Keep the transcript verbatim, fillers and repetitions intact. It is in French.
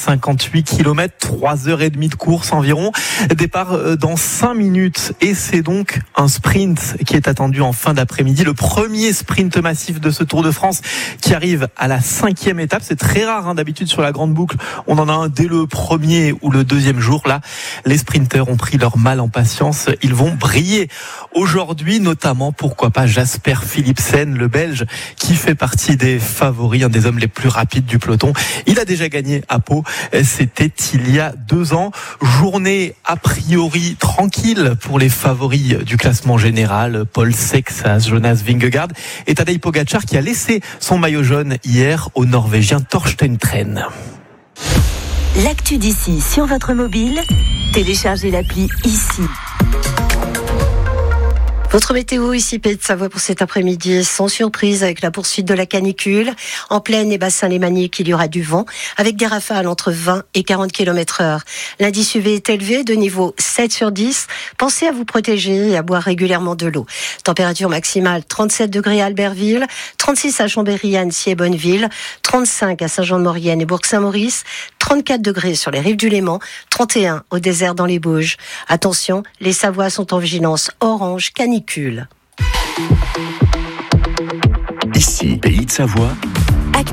cinquante-huit kilomètres, trois heures trente de course environ. Départ dans cinq minutes et c'est donc un sprint qui est attendu en fin d'après-midi. Le premier sprint massif de ce Tour de France qui arrive à la cinquième étape. C'est très rare, hein, d'habitude sur la grande boucle. On en a un dès le premier ou le deuxième jour. Là, les sprinteurs ont pris leur mal en patience. Ils vont briller aujourd'hui, notamment, pourquoi pas, Jasper Philipsen, le Belge, qui fait partie des favoris, un des hommes les plus rapides du peloton. Il a déjà gagné à Pau. C'était il y a deux ans. Journée a priori tranquille pour les favoris du classement général. Paul Sexas, Jonas Vingegaard et Tadej Pogačar qui a laissé son maillot jaune hier au Norvégien Torsten Tren. L'actu d'ici sur votre mobile, téléchargez l'appli ici. Votre météo ici, Pays de Savoie pour cet après-midi, sans surprise avec la poursuite de la canicule. En plaine et bassin lémanique, il y aura du vent avec des rafales entre vingt et quarante kilomètres heure. L'indice U V est élevé de niveau sept sur dix. Pensez à vous protéger et à boire régulièrement de l'eau. Température maximale trente-sept degrés à Albertville, trente-six à Chambéry, Annecy et Bonneville, trente-cinq à Saint-Jean-de-Maurienne et Bourg-Saint-Maurice, trente-quatre degrés sur les rives du Léman, trente et un au désert dans les Bauges. Attention, les Savoies sont en vigilance orange canicule. Ici, Pays de Savoie. Actu